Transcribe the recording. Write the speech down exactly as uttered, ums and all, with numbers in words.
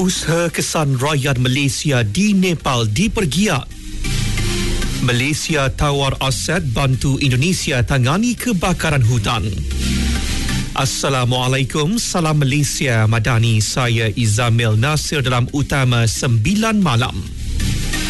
Usaha kesan rakyat Malaysia di Nepal dipergiat. Malaysia tawar aset bantu Indonesia tangani kebakaran hutan. Assalamualaikum, salam Malaysia Madani. Saya Izamil Nasir dalam Utama sembilan Malam.